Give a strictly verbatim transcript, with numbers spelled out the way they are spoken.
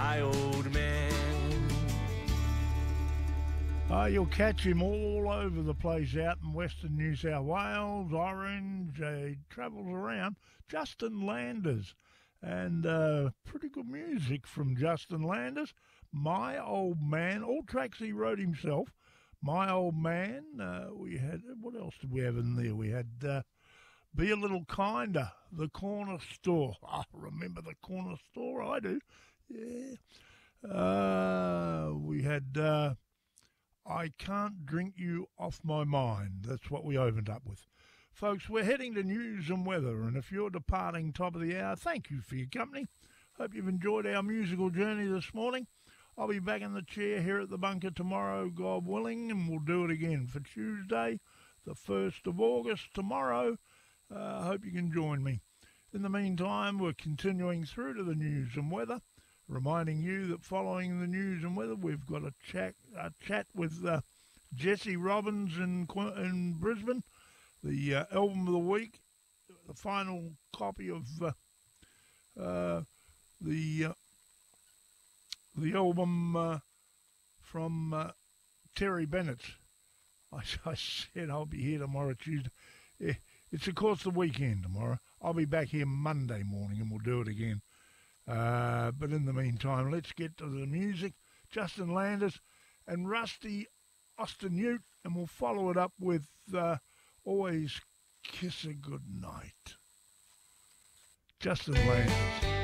my old man. Uh, you'll catch him all over the place out in Western New South Wales, Orange. Uh, he travels around. Justin Landers. And uh, pretty good music from Justin Landers. My Old Man. All tracks he wrote himself. My Old Man. Uh, we had, what else did we have in there? We had uh, Be a Little Kinder, The Corner Store. I remember The Corner Store, I do. Yeah. Uh, we had... Uh, I Can't Drink You Off My Mind. That's what we opened up with. Folks, we're heading to news and weather, and if you're departing top of the hour, thank you for your company. Hope you've enjoyed our musical journey this morning. I'll be back in the chair here at the bunker tomorrow, God willing, and we'll do it again for Tuesday, the first of August, tomorrow. I uh, hope you can join me. In the meantime, we're continuing through to the news and weather. Reminding you that following the news and weather, we've got a chat, a chat with uh, Jesse Robbins in in Brisbane, the uh, album of the week, the final copy of uh, uh, the uh, the album uh, from uh, Terry Bennett. I, I said I'll be here tomorrow, Tuesday. Yeah, it's of course the weekend tomorrow. I'll be back here Monday morning and we'll do it again. Uh, but in the meantime, let's get to the music. Justin Landers and Rusty Osternight, and we'll follow it up with uh, Always Kiss a Good Night. Justin Landers.